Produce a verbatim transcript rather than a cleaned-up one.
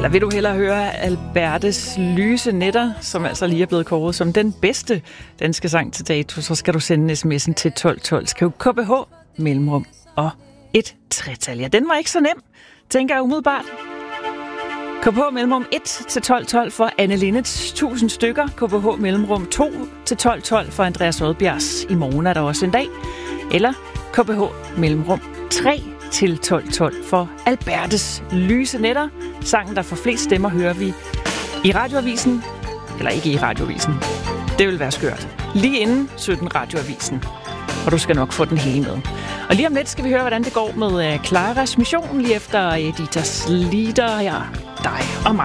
Eller vil du hellere høre Albertes Lyse Nætter, som altså lige er blevet kåret som den bedste danske sang til dato, så skal du sende sms'en til tolv tolv. Skriv K B H, mellemrum og et tretal. Ja, den var ikke så nem, tænker jeg umiddelbart. K B H mellemrum et til tolv tolv for Anne Linnets tusind stykker. K B H mellemrum to til tolv tolv for Andreas Odbjergs I morgen er der også en dag. Eller K B H mellemrum tre til tolv tolv for Albertes Lyse Nætter. Sangen, der får flest stemmer, hører vi i Radioavisen. Eller ikke i Radioavisen. Det vil være skørt. Lige inden sytten Radioavisen. Og du skal nok få den hele med. Og lige om lidt skal vi høre, hvordan det går med Claras mission, lige efter Editas Lieder, ja, dig og mig.